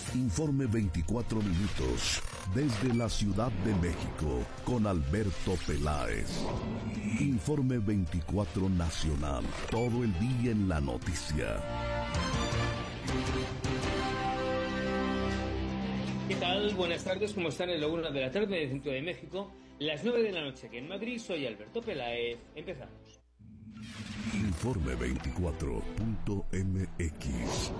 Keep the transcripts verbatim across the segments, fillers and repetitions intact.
Informe veinticuatro minutos, desde la Ciudad de México, con Alberto Peláez. Informe veinticuatro Nacional, todo el día en la noticia. ¿Qué tal? Buenas tardes, ¿cómo están? En la una de la tarde en el centro de México, las nueve de la noche aquí en Madrid. Soy Alberto Peláez. Empezamos. Informe veinticuatro punto m x.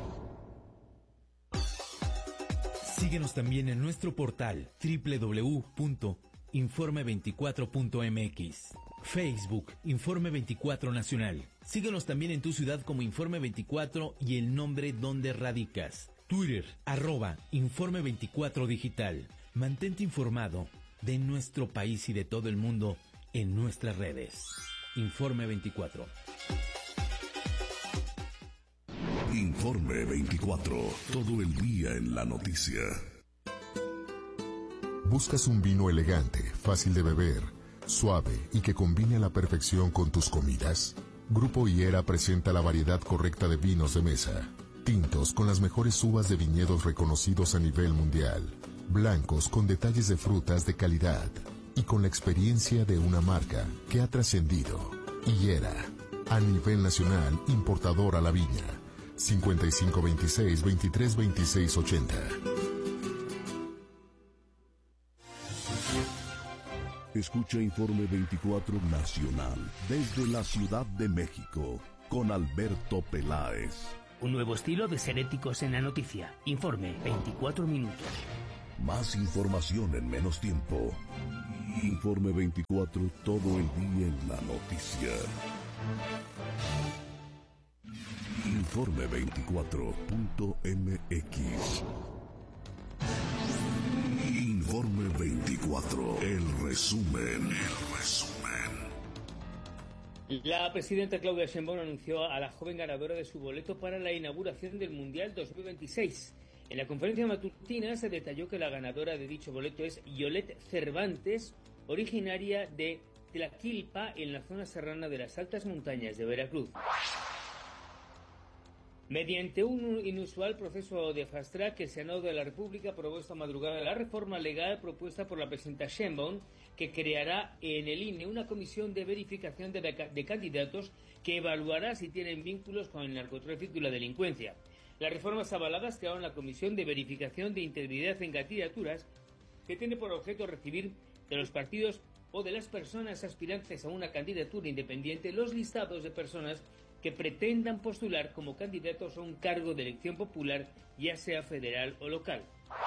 Síguenos también en nuestro portal doble u doble u doble u punto informe veinticuatro punto m x. Facebook, Informe veinticuatro Nacional. Síguenos también en tu ciudad como Informe veinticuatro y el nombre donde radicas. Twitter, arroba Informe veinticuatro Digital. Mantente informado de nuestro país y de todo el mundo en nuestras redes. Informe veinticuatro. Informe veinticuatro, todo el día en la noticia. ¿Buscas un vino elegante, fácil de beber, suave y que combine a la perfección con tus comidas? Grupo Higuera presenta la variedad correcta de vinos de mesa. Tintos con las mejores uvas de viñedos reconocidos a nivel mundial. Blancos con detalles de frutas de calidad. Y con la experiencia de una marca que ha trascendido. Higuera, a nivel nacional, importador a la viña. cincuenta y cinco veintiséis veintitrés veintiséis ochenta. Escucha Informe veinticuatro Nacional, desde la Ciudad de México, con Alberto Peláez. Un nuevo estilo de ser éticos en la noticia. Informe veinticuatro minutos. Más información en menos tiempo. Informe veinticuatro, todo el día en la noticia. Informe veinticuatro punto m x. Informe veinticuatro, el resumen, el resumen. La presidenta Claudia Sheinbaum anunció a la joven ganadora de su boleto para la inauguración del Mundial dos mil veintiséis. En la conferencia matutina se detalló que la ganadora de dicho boleto es Yolet Cervantes, originaria de Tlaquilpa, en la zona serrana de las altas montañas de Veracruz. Mediante un inusual proceso de fast track, el Senado de la República aprobó esta madrugada la reforma legal propuesta por la presidenta Sheinbaum, que creará en el I N E una comisión de verificación de, de candidatos que evaluará si tienen vínculos con el narcotráfico y la delincuencia. Las reformas avaladas crearon la comisión de verificación de integridad en candidaturas, que tiene por objeto recibir de los partidos o de las personas aspirantes a una candidatura independiente los listados de personas que pretendan postular como candidatos a un cargo de elección popular, ya sea federal o local.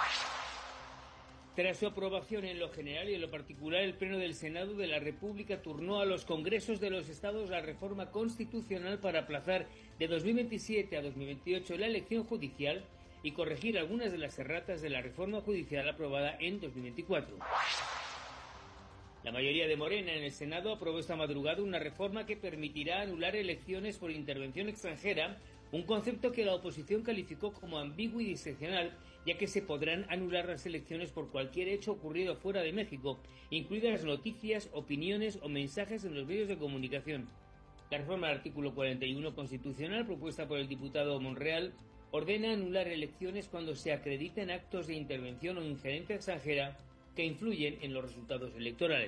Tras su aprobación en lo general y en lo particular, el Pleno del Senado de la República turnó a los Congresos de los Estados la reforma constitucional para aplazar de dos mil veintisiete a dos mil veintiocho la elección judicial y corregir algunas de las erratas de la reforma judicial aprobada en dos mil veinticuatro. La mayoría de Morena en el Senado aprobó esta madrugada una reforma que permitirá anular elecciones por intervención extranjera, un concepto que la oposición calificó como ambiguo y discrecional, ya que se podrán anular las elecciones por cualquier hecho ocurrido fuera de México, incluidas noticias, opiniones o mensajes en los medios de comunicación. La reforma del artículo cuarenta y uno constitucional, propuesta por el diputado Monreal, ordena anular elecciones cuando se acrediten actos de intervención o injerencia extranjera que influyen en los resultados electorales.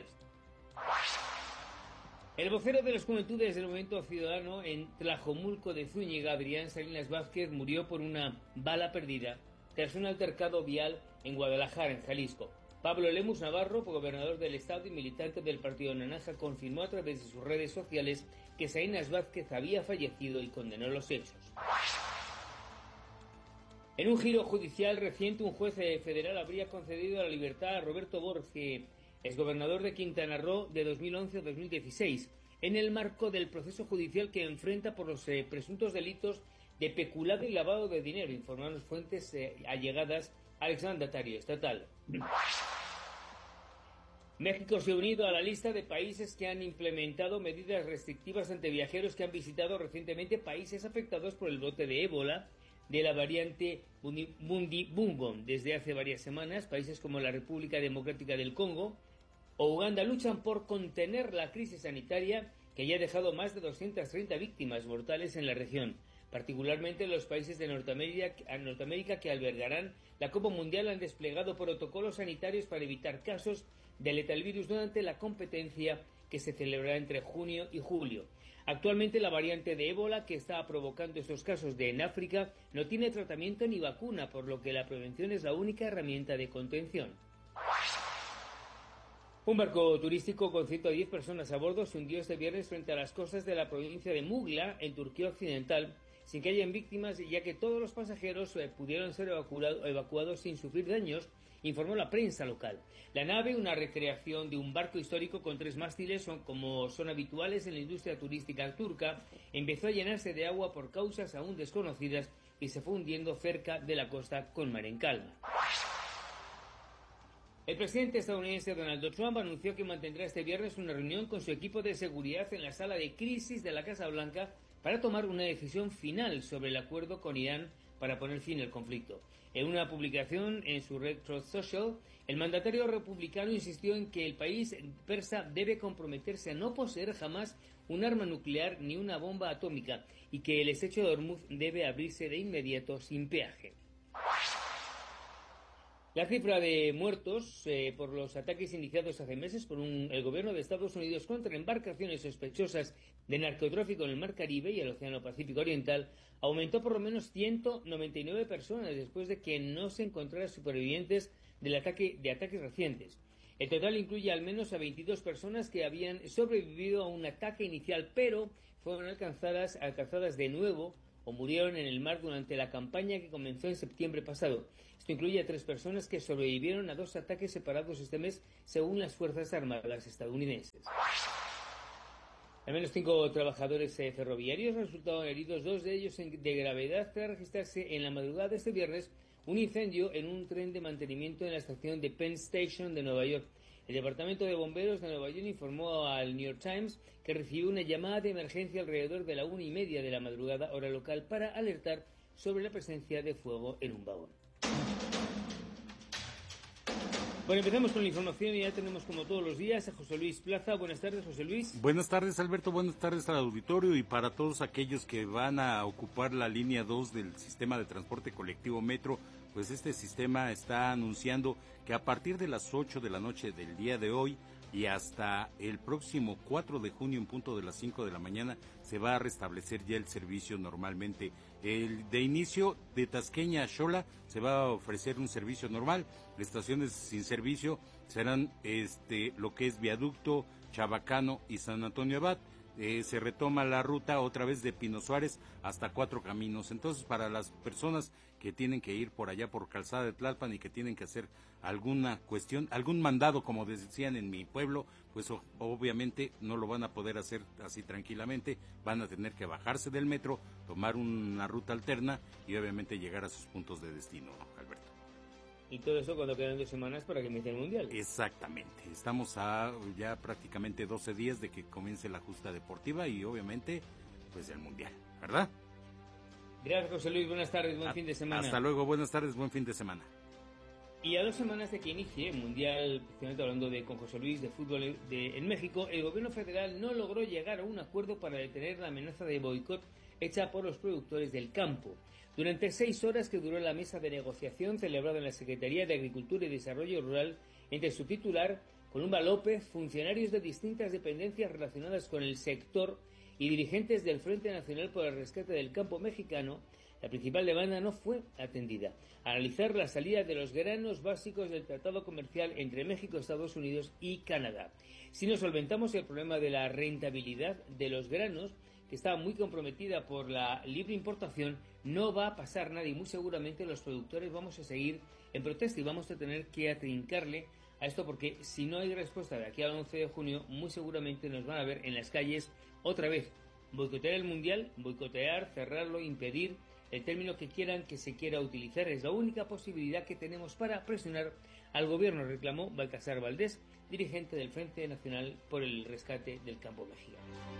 El vocero de las Juventudes del Movimiento Ciudadano en Tlajomulco de Zúñiga, Adrián Salinas Vázquez, murió por una bala perdida tras un altercado vial en Guadalajara, en Jalisco. Pablo Lemus Navarro, gobernador del estado y militante del Partido Naranja, confirmó a través de sus redes sociales que Salinas Vázquez había fallecido y condenó los hechos. En un giro judicial reciente, un juez federal habría concedido la libertad a Roberto Borges, exgobernador de Quintana Roo de dos mil once a dos mil dieciséis, en el marco del proceso judicial que enfrenta por los eh, presuntos delitos de peculado y lavado de dinero, informaron fuentes eh, allegadas al exmandatario estatal. México se ha unido a la lista de países que han implementado medidas restrictivas ante viajeros que han visitado recientemente países afectados por el brote de ébola de la variante Bundibugyo. Desde hace varias semanas, países como la República Democrática del Congo o Uganda luchan por contener la crisis sanitaria que ya ha dejado más de doscientas treinta víctimas mortales en la región. Particularmente los países de Norteamérica, Norteamérica que albergarán la Copa Mundial han desplegado protocolos sanitarios para evitar casos de letal virus durante la competencia que se celebrará entre junio y julio. Actualmente la variante de ébola que está provocando estos casos de en África no tiene tratamiento ni vacuna, por lo que la prevención es la única herramienta de contención. Un barco turístico con ciento diez personas a bordo se hundió este viernes frente a las costas de la provincia de Mugla, en Turquía Occidental, sin que hayan víctimas, ya que todos los pasajeros eh, pudieron ser evacuado, evacuados sin sufrir daños, informó la prensa local. La nave, una recreación de un barco histórico con tres mástiles, son, como son habituales en la industria turística turca, empezó a llenarse de agua por causas aún desconocidas y se fue hundiendo cerca de la costa con mar en calma. El presidente estadounidense Donald Trump anunció que mantendrá este viernes una reunión con su equipo de seguridad en la sala de crisis de la Casa Blanca para tomar una decisión final sobre el acuerdo con Irán para poner fin al conflicto. En una publicación en su red Truth Social, el mandatario republicano insistió en que el país persa debe comprometerse a no poseer jamás un arma nuclear ni una bomba atómica y que el estrecho de Hormuz debe abrirse de inmediato sin peaje. La cifra de muertos eh, por los ataques iniciados hace meses por un, el gobierno de Estados Unidos contra embarcaciones sospechosas de narcotráfico en el Mar Caribe y el Océano Pacífico Oriental aumentó por lo menos ciento noventa y nueve personas después de que no se encontraran supervivientes del ataque, de ataques recientes. El total incluye al menos a veintidós personas que habían sobrevivido a un ataque inicial, pero fueron alcanzadas, alcanzadas de nuevo o murieron en el mar durante la campaña que comenzó en septiembre pasado. Esto incluye a tres personas que sobrevivieron a dos ataques separados este mes, según las Fuerzas Armadas estadounidenses. Al menos cinco trabajadores eh, ferroviarios resultaron heridos, dos de ellos en, de gravedad, tras registrarse en la madrugada de este viernes un incendio en un tren de mantenimiento en la estación de Penn Station de Nueva York. El Departamento de Bomberos de Nueva York informó al New York Times que recibió una llamada de emergencia alrededor de la una y media de la madrugada, hora local, para alertar sobre la presencia de fuego en un vagón. Bueno, empezamos con la información y ya tenemos, como todos los días, a José Luis Plaza. Buenas tardes, José Luis. Buenas tardes, Alberto. Buenas tardes al auditorio y para todos aquellos que van a ocupar la línea dos del sistema de transporte colectivo Metro. Pues este sistema está anunciando que a partir de las ocho de la noche del día de hoy y hasta el próximo cuatro de junio en punto de las cinco de la mañana se va a restablecer ya el servicio normalmente. El de inicio de Tasqueña a Xola se va a ofrecer un servicio normal. Estaciones sin servicio serán este lo que es Viaducto, Chabacano y San Antonio Abad. Eh, se retoma la ruta otra vez de Pino Suárez hasta Cuatro Caminos. Entonces, para las personas que tienen que ir por allá por Calzada de Tlalpan y que tienen que hacer alguna cuestión, algún mandado, como decían en mi pueblo, pues o, obviamente no lo van a poder hacer así tranquilamente, van a tener que bajarse del metro, tomar una ruta alterna y obviamente llegar a sus puntos de destino, Alberto. Y todo eso cuando quedan dos semanas para que empiece el Mundial. Exactamente, estamos a ya prácticamente doce días de que comience la justa deportiva y obviamente pues el Mundial, ¿verdad? Gracias, José Luis, buenas tardes, buen a, fin de semana. Hasta luego, buenas tardes, buen fin de semana. Y a dos semanas de que inicie el Mundial, precisamente hablando de con José Luis de fútbol de, en México, el gobierno federal no logró llegar a un acuerdo para detener la amenaza de boicot hecha por los productores del campo. Durante seis horas que duró la mesa de negociación celebrada en la Secretaría de Agricultura y Desarrollo Rural, entre su titular, Columba López, funcionarios de distintas dependencias relacionadas con el sector y dirigentes del Frente Nacional por el Rescate del Campo Mexicano, la principal demanda no fue atendida: analizar la salida de los granos básicos del Tratado Comercial entre México, Estados Unidos y Canadá. Si no solventamos el problema de la rentabilidad de los granos, que está muy comprometida por la libre importación, no va a pasar nada y muy seguramente los productores vamos a seguir en protesta y vamos a tener que atrincarle a esto, porque si no hay respuesta de aquí al once de junio, muy seguramente nos van a ver en las calles otra vez. Boicotear el Mundial, boicotear, cerrarlo, impedir, el término que quieran que se quiera utilizar, es la única posibilidad que tenemos para presionar al gobierno, reclamó Baltasar Valdés, dirigente del Frente Nacional por el Rescate del Campo Mexicano.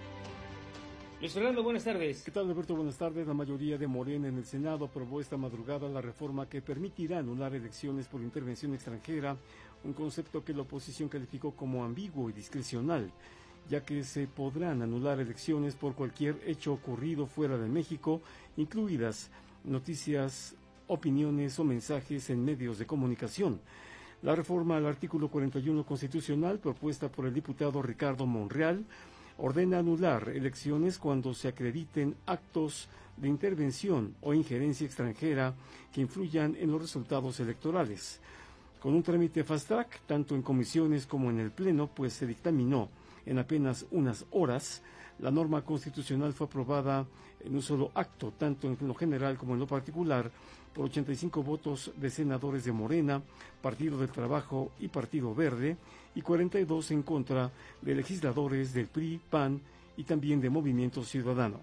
Luis Fernando, buenas tardes. ¿Qué tal, Alberto? Buenas tardes. La mayoría de Morena en el Senado aprobó esta madrugada la reforma que permitirá anular elecciones por intervención extranjera, un concepto que la oposición calificó como ambiguo y discrecional. ya que se podrán anular elecciones por cualquier hecho ocurrido fuera de México, incluidas noticias, opiniones o mensajes en medios de comunicación. La reforma al artículo cuarenta y uno constitucional, propuesta por el diputado Ricardo Monreal, ordena anular elecciones cuando se acrediten actos de intervención o injerencia extranjera que influyan en los resultados electorales. Con un trámite fast track, tanto en comisiones como en el Pleno, pues se dictaminó en apenas unas horas. La norma constitucional fue aprobada en un solo acto, tanto en lo general como en lo particular, por ochenta y cinco votos de senadores de Morena, Partido del Trabajo y Partido Verde, y cuarenta y dos en contra de legisladores del P R I, P A N y también de Movimiento Ciudadano.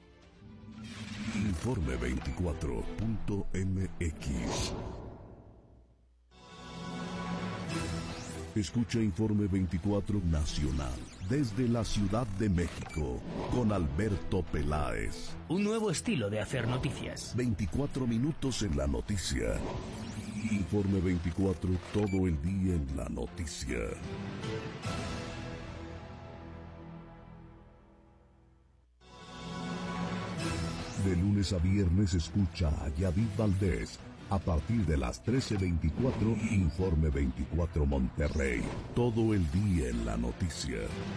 Informe veinticuatro punto m x. Escucha Informe veinticuatro Nacional desde la Ciudad de México con Alberto Peláez. Un nuevo estilo de hacer noticias. veinticuatro minutos en la noticia. Informe veinticuatro, todo el día en la noticia. De lunes a viernes escucha a Yadid Valdés. A partir de las trece veinticuatro, Informe veinticuatro Monterrey. Todo el día en la noticia.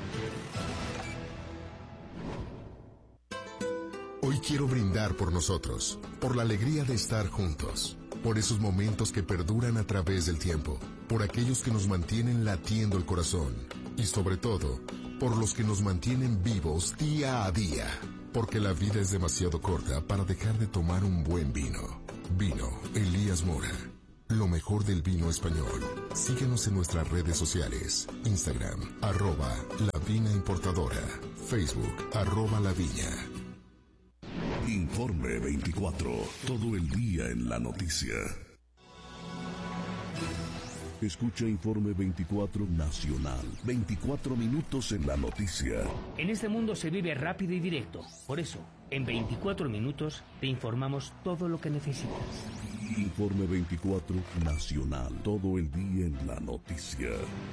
Hoy quiero brindar por nosotros, por la alegría de estar juntos, por esos momentos que perduran a través del tiempo, por aquellos que nos mantienen latiendo el corazón y sobre todo, por los que nos mantienen vivos día a día, porque la vida es demasiado corta para dejar de tomar un buen vino. Vino Elías Mora, lo mejor del vino español. Síguenos en nuestras redes sociales, Instagram, arroba La Vina Importadora, Facebook, arroba La Viña. Informe veinticuatro, todo el día en la noticia. Escucha Informe veinticuatro Nacional, veinticuatro minutos en la noticia. En este mundo se vive rápido y directo. Por eso, en veinticuatro minutos te informamos todo lo que necesitas. Informe veinticuatro Nacional, todo el día en la noticia.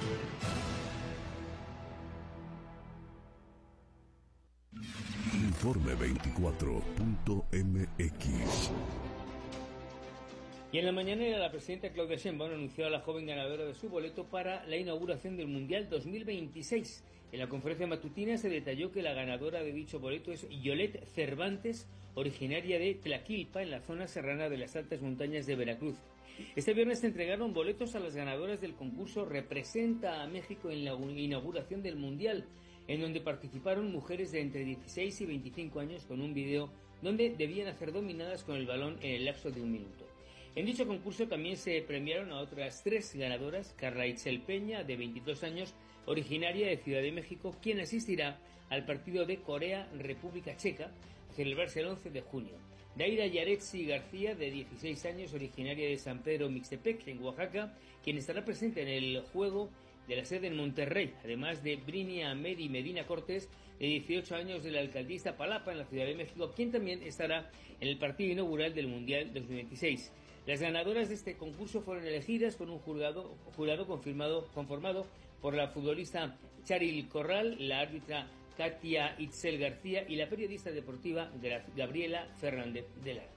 Informe veinticuatro punto m x. Y en la mañanera la presidenta Claudia Sheinbaum anunció a la joven ganadora de su boleto para la inauguración del Mundial dos mil veintiséis. En la conferencia matutina se detalló que la ganadora de dicho boleto es Yolet Cervantes, originaria de Tlaquilpa, en la zona serrana de las altas montañas de Veracruz. Este viernes se entregaron boletos a las ganadoras del concurso Representa a México en la inauguración del Mundial, en donde participaron mujeres de entre dieciséis y veinticinco años con un video donde debían hacer dominadas con el balón en el lapso de un minuto. En dicho concurso también se premiaron a otras tres ganadoras: Carla Itzel Peña, de veintidós años, originaria de Ciudad de México, quien asistirá al partido de Corea-República Checa, a celebrarse el once de junio. Daira Yaretsi García, de dieciséis años, originaria de San Pedro Mixtepec, en Oaxaca, quien estará presente en el juego de la sede en Monterrey, además de Brinia Amedi Medina Cortés, de dieciocho años, de la alcaldía Iztapalapa, en la Ciudad de México, quien también estará en el partido inaugural del Mundial dos mil veintiséis. Las ganadoras de este concurso fueron elegidas por un jurado, jurado confirmado, conformado por la futbolista Charil Corral, la árbitra Katia Itzel García y la periodista deportiva Gabriela Fernández de Lara.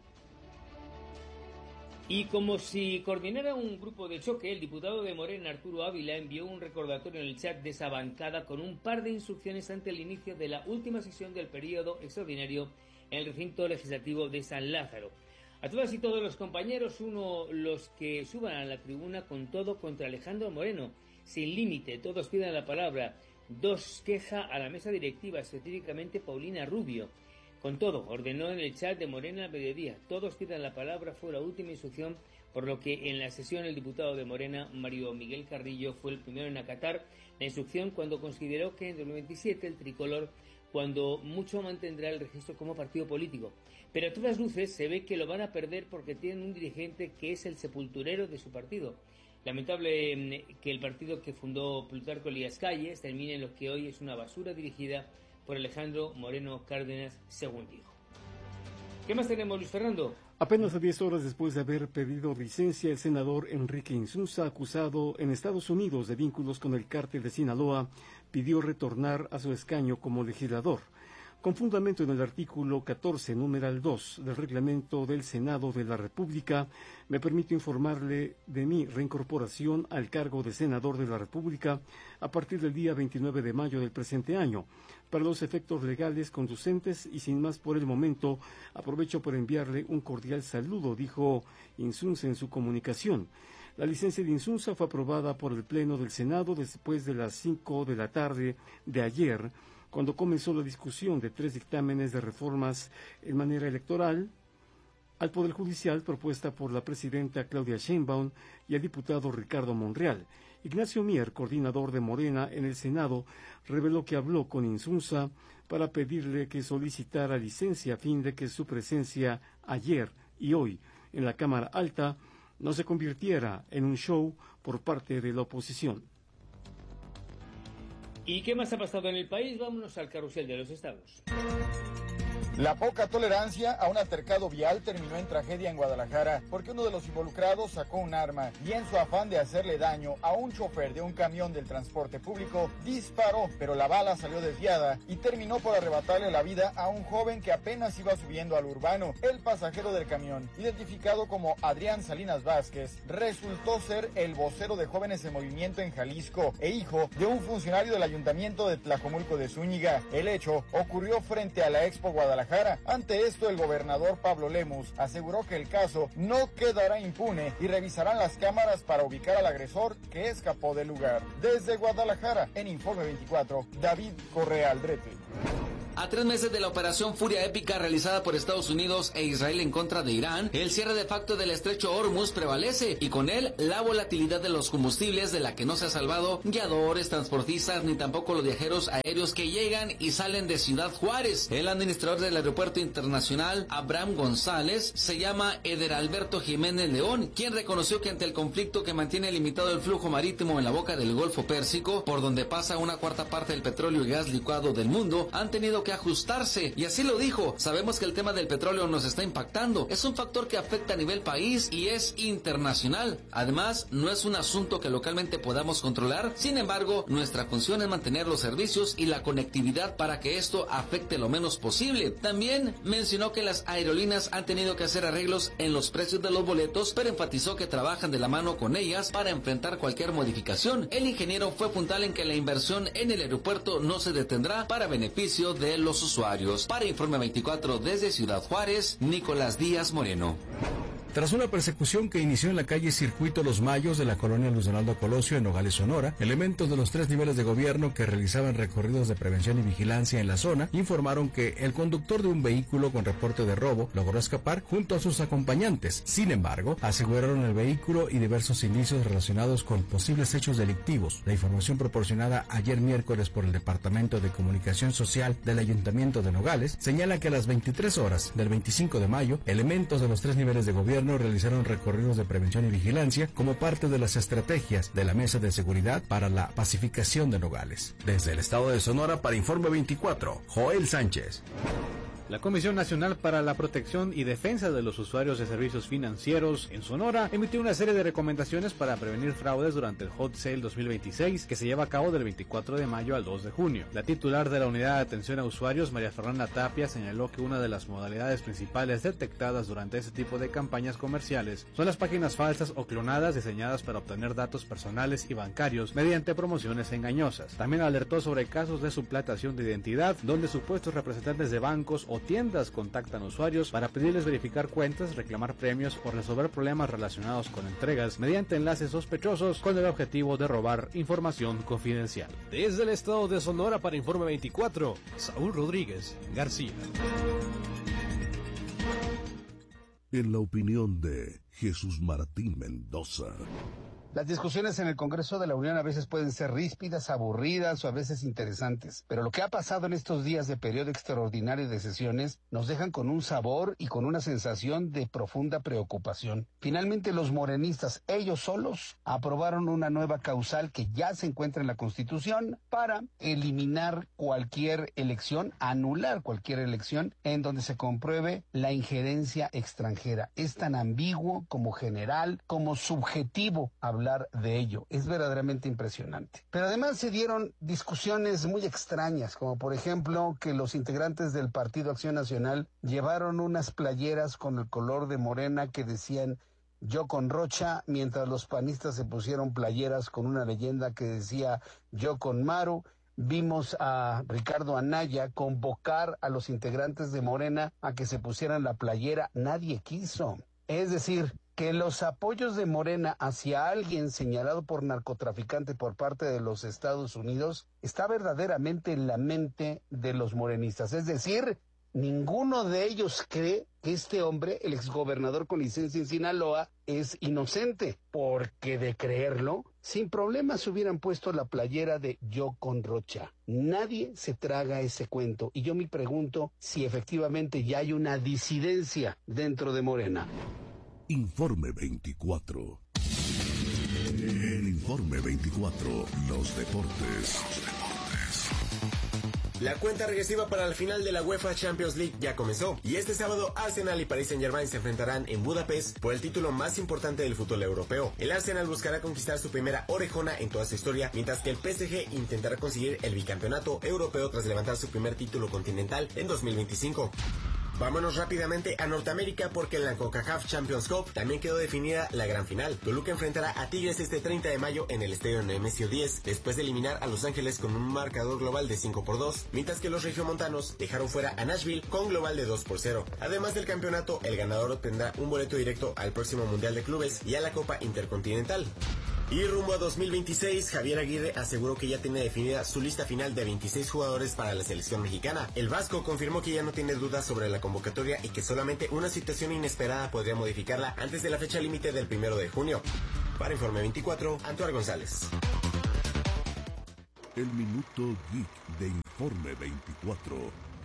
Y como si coordinara un grupo de choque, el diputado de Morena, Arturo Ávila, envió un recordatorio en el chat de esa bancada con un par de instrucciones ante el inicio de la última sesión del periodo extraordinario en el recinto legislativo de San Lázaro. A todas y todos los compañeros, uno, los que suban a la tribuna con todo contra Alejandro Moreno, sin límite, todos pidan la palabra. Dos, queja a la mesa directiva, específicamente Paulina Rubio. Con todo, ordenó en el chat de Morena al mediodía. Todos pidan la palabra, fue la última instrucción, por lo que en la sesión el diputado de Morena, Mario Miguel Carrillo, fue el primero en acatar la instrucción cuando consideró que en dos mil veintisiete el tricolor, cuando mucho, mantendrá el registro como partido político. Pero a todas luces se ve que lo van a perder porque tienen un dirigente que es el sepulturero de su partido. Lamentable que el partido que fundó Plutarco Elías Calles termine en lo que hoy es una basura dirigida por Alejandro Moreno Cárdenas, según dijo. ¿Qué más tenemos, Luis Fernando? Apenas a diez horas después de haber pedido licencia, el senador Enrique Insunza, acusado en Estados Unidos de vínculos con el cártel de Sinaloa, pidió retornar a su escaño como legislador. Con fundamento en el artículo catorce, numeral dos del reglamento del Senado de la República, me permito informarle de mi reincorporación al cargo de senador de la República a partir del día veintinueve de mayo del presente año. Para los efectos legales conducentes y sin más por el momento, aprovecho por enviarle un cordial saludo, dijo Insunza en su comunicación. La licencia de Insunza fue aprobada por el Pleno del Senado después de las cinco de la tarde de ayer, cuando comenzó la discusión de tres dictámenes de reformas en manera electoral al Poder Judicial propuesta por la presidenta Claudia Sheinbaum y el diputado Ricardo Monreal. Ignacio Mier, coordinador de Morena en el Senado, reveló que habló con Insunza para pedirle que solicitara licencia a fin de que su presencia ayer y hoy en la Cámara Alta no se convirtiera en un show por parte de la oposición. ¿Y qué más ha pasado en el país? Vámonos al carrusel de los estados. La poca tolerancia a un altercado vial terminó en tragedia en Guadalajara porque uno de los involucrados sacó un arma y en su afán de hacerle daño a un chofer de un camión del transporte público disparó, pero la bala salió desviada y terminó por arrebatarle la vida a un joven que apenas iba subiendo al urbano. El pasajero del camión, identificado como Adrián Salinas Vázquez, resultó ser el vocero de Jóvenes en Movimiento en Jalisco e hijo de un funcionario del ayuntamiento de Tlajomulco de Zúñiga. El hecho ocurrió frente a la Expo Guadalajara. Ante esto, el gobernador Pablo Lemus aseguró que el caso no quedará impune y revisarán las cámaras para ubicar al agresor que escapó del lugar. Desde Guadalajara, en Informe veinticuatro, David Correa Aldrete. A tres meses de la operación Furia Épica realizada por Estados Unidos e Israel en contra de Irán, el cierre de facto del estrecho Hormuz prevalece y con él la volatilidad de los combustibles de la que no se ha salvado guiadores, transportistas ni tampoco los viajeros aéreos que llegan y salen de Ciudad Juárez. El administrador del aeropuerto internacional, Abraham González, se llama Eder Alberto Jiménez León, quien reconoció que ante el conflicto que mantiene limitado el flujo marítimo en la boca del Golfo Pérsico, por donde pasa una cuarta parte del petróleo y gas licuado del mundo, han tenido que ajustarse, y así lo dijo. Sabemos que el tema del petróleo nos está impactando, es un factor que afecta a nivel país y es internacional. Además, no es un asunto que localmente podamos controlar, sin embargo, nuestra función es mantener los servicios y la conectividad para que esto afecte lo menos posible. También mencionó que las aerolíneas han tenido que hacer arreglos en los precios de los boletos, pero enfatizó que trabajan de la mano con ellas para enfrentar cualquier modificación. El ingeniero fue puntual en que la inversión en el aeropuerto no se detendrá para beneficio de los usuarios. Para Informe veinticuatro desde Ciudad Juárez, Nicolás Díaz Moreno. Tras una persecución que inició en la calle Circuito Los Mayos de la colonia Luis Donaldo Colosio en Nogales, Sonora, elementos de los tres niveles de gobierno que realizaban recorridos de prevención y vigilancia en la zona informaron que el conductor de un vehículo con reporte de robo logró escapar junto a sus acompañantes. Sin embargo, aseguraron el vehículo y diversos indicios relacionados con posibles hechos delictivos. La información proporcionada ayer miércoles por el Departamento de Comunicación Social del Ayuntamiento de Nogales señala que a las veintitrés horas del veinticinco de mayo, elementos de los tres niveles de gobierno realizaron recorridos de prevención y vigilancia como parte de las estrategias de la Mesa de Seguridad para la Pacificación de Nogales. Desde el estado de Sonora para Informe veinticuatro, Joel Sánchez. La Comisión Nacional para la Protección y Defensa de los Usuarios de Servicios Financieros en Sonora emitió una serie de recomendaciones para prevenir fraudes durante el Hot Sale dos mil veintiséis que se lleva a cabo del veinticuatro de mayo al dos de junio. La titular de la Unidad de Atención a Usuarios, María Fernanda Tapia, señaló que una de las modalidades principales detectadas durante este tipo de campañas comerciales son las páginas falsas o clonadas diseñadas para obtener datos personales y bancarios mediante promociones engañosas. También alertó sobre casos de suplantación de identidad, donde supuestos representantes de bancos o tiendas contactan usuarios para pedirles verificar cuentas, reclamar premios o resolver problemas relacionados con entregas mediante enlaces sospechosos con el objetivo de robar información confidencial. Desde el estado de Sonora para Informe veinticuatro, Saúl Rodríguez García. En la opinión de Jesús Martín Mendoza. Las discusiones en el Congreso de la Unión a veces pueden ser ríspidas, aburridas o a veces interesantes, pero lo que ha pasado en estos días de periodo extraordinario de sesiones nos dejan con un sabor y con una sensación de profunda preocupación. Finalmente los morenistas, ellos solos, aprobaron una nueva causal que ya se encuentra en la Constitución para eliminar cualquier elección, anular cualquier elección en donde se compruebe la injerencia extranjera. Es tan ambiguo como general, como subjetivo hablar hablar de ello. Es verdaderamente impresionante. Pero además se dieron discusiones muy extrañas, como por ejemplo que los integrantes del Partido Acción Nacional llevaron unas playeras con el color de Morena que decían "Yo con Rocha", mientras los panistas se pusieron playeras con una leyenda que decía "Yo con Maru". Vimos a Ricardo Anaya convocar a los integrantes de Morena a que se pusieran la playera. Nadie quiso. Es decir, que los apoyos de Morena hacia alguien señalado por narcotraficante por parte de los Estados Unidos está verdaderamente en la mente de los morenistas. Es decir, ninguno de ellos cree que este hombre, el exgobernador con licencia en Sinaloa, es inocente, porque de creerlo, sin problemas se hubieran puesto la playera de "Yo con Rocha". Nadie se traga ese cuento, y yo me pregunto si efectivamente ya hay una disidencia dentro de Morena. Informe veinticuatro. En Informe veinticuatro, los deportes. La cuenta regresiva para la final de la UEFA Champions League ya comenzó, y este sábado Arsenal y Paris Saint-Germain se enfrentarán en Budapest por el título más importante del fútbol europeo. El Arsenal buscará conquistar su primera orejona en toda su historia, mientras que el P S G intentará conseguir el bicampeonato europeo tras levantar su primer título continental en dos mil veinticinco. Vámonos rápidamente a Norteamérica, porque en la CONCACAF Champions Cup también quedó definida la gran final. Toluca enfrentará a Tigres este treinta de mayo en el estadio Nemesio diez, después de eliminar a Los Ángeles con un marcador global de cinco por dos, mientras que los regiomontanos dejaron fuera a Nashville con global de dos por cero. Además del campeonato, el ganador obtendrá un boleto directo al próximo Mundial de Clubes y a la Copa Intercontinental. Y rumbo a dos mil veintiséis, Javier Aguirre aseguró que ya tiene definida su lista final de veintiséis jugadores para la selección mexicana. El vasco confirmó que ya no tiene dudas sobre la convocatoria y que solamente una situación inesperada podría modificarla antes de la fecha límite del primero de junio. Para Informe veinticuatro, Antoine González. El Minuto Geek de Informe veinticuatro.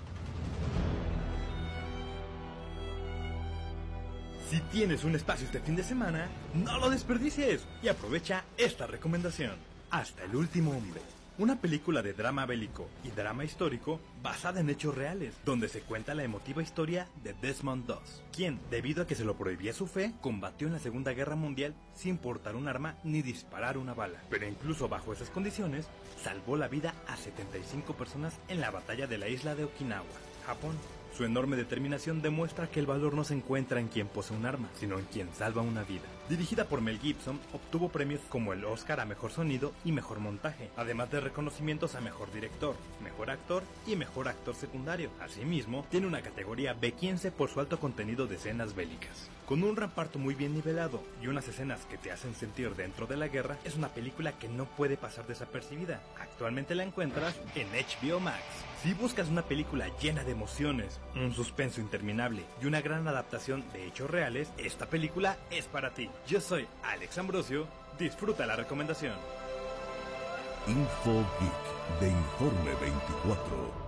Si tienes un espacio este fin de semana, no lo desperdicies y aprovecha esta recomendación. Hasta el último hombre. Una película de drama bélico y drama histórico basada en hechos reales, donde se cuenta la emotiva historia de Desmond Doss, quien, debido a que se lo prohibía su fe, combatió en la Segunda Guerra Mundial sin portar un arma ni disparar una bala. Pero incluso bajo esas condiciones, salvó la vida a setenta y cinco personas en la batalla de la isla de Okinawa, Japón. Su enorme determinación demuestra que el valor no se encuentra en quien posee un arma, sino en quien salva una vida. Dirigida por Mel Gibson, obtuvo premios como el Oscar a Mejor Sonido y Mejor Montaje, además de reconocimientos a Mejor Director, Mejor Actor y Mejor Actor Secundario. Asimismo, tiene una categoría B quince por su alto contenido de escenas bélicas. Con un reparto muy bien nivelado y unas escenas que te hacen sentir dentro de la guerra, es una película que no puede pasar desapercibida. Actualmente la encuentras en H B O Max. Si buscas una película llena de emociones, un suspenso interminable y una gran adaptación de hechos reales, esta película es para ti. Yo soy Alex Ambrosio, disfruta la recomendación. Info Geek de Informe veinticuatro.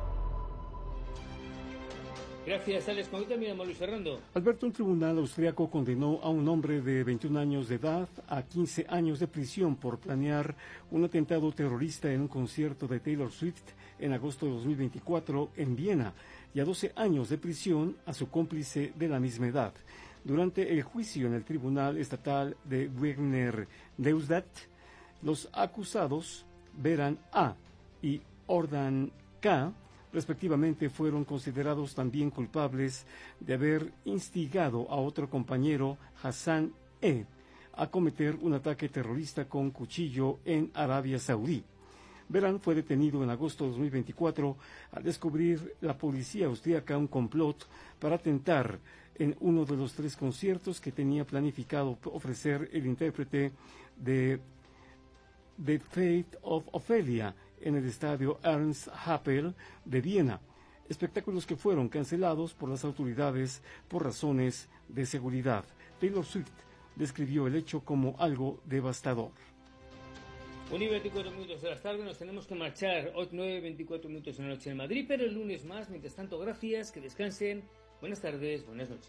Gracias, Alex. ¿Cómo terminamos, Luis Fernando? Alberto, un tribunal austriaco condenó a un hombre de veintiún años de edad a quince años de prisión por planear un atentado terrorista en un concierto de Taylor Swift en agosto de dos mil veinticuatro en Viena, y a doce años de prisión a su cómplice de la misma edad. Durante el juicio en el Tribunal Estatal de Wiener Neustadt, los acusados, Beran A. y Ordan K., respectivamente, fueron considerados también culpables de haber instigado a otro compañero, Hassan E., a cometer un ataque terrorista con cuchillo en Arabia Saudí. Beran fue detenido en agosto de dos mil veinticuatro al descubrir la policía austríaca un complot para atentar en uno de los tres conciertos que tenía planificado ofrecer el intérprete de The Fate of Ophelia en el estadio Ernst Happel de Viena, espectáculos que fueron cancelados por las autoridades por razones de seguridad. Taylor Swift describió el hecho como algo devastador. Un y veinticuatro minutos de la tarde, nos tenemos que marchar. Hoy nueve veinticuatro minutos en la noche en Madrid, pero el lunes más. Mientras tanto, gracias, que descansen. Buenas tardes, buenas noches.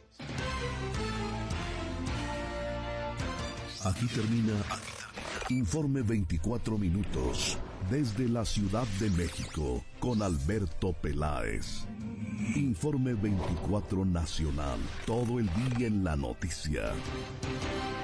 Aquí termina Informe veinticuatro minutos desde la Ciudad de México con Alberto Peláez. Informe veinticuatro Nacional, todo el día en la noticia.